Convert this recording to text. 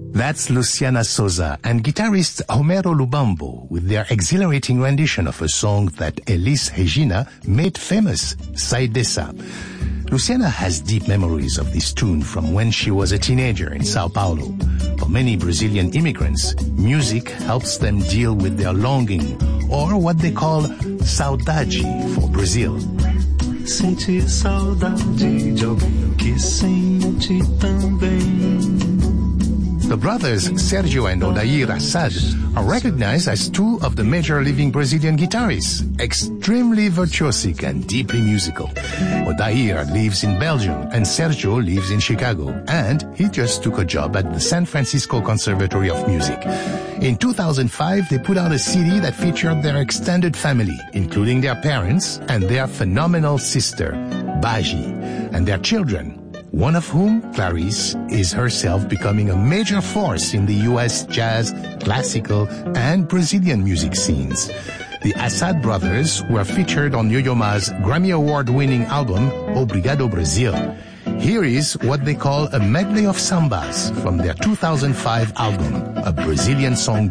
That's Luciana Souza and guitarist Homero Lubambo with their exhilarating rendition of a song that Elis Regina made famous, Sai Dessa. Luciana has deep memories of this tune from when she was a teenager in Sao Paulo. For many Brazilian immigrants, music helps them deal with their longing, or what they call saudade for Brazil. Sentir saudade de alguém que sente também. The brothers Sergio and Odair Assad are recognized as two of the major living Brazilian guitarists, extremely virtuosic and deeply musical. Odair lives in Belgium and Sergio lives in Chicago, and he just took a job at the San Francisco Conservatory of Music. In 2005, they put out a CD that featured their extended family, including their parents and their phenomenal sister, Baji, and their children, one of whom, Clarice, is herself becoming a major force in the U.S. jazz, classical, and Brazilian music scenes. The Assad brothers were featured on Yo-Yo Ma's Grammy Award-winning album, Obrigado Brasil. Here is what they call a medley of sambas from their 2005 album, A Brazilian Song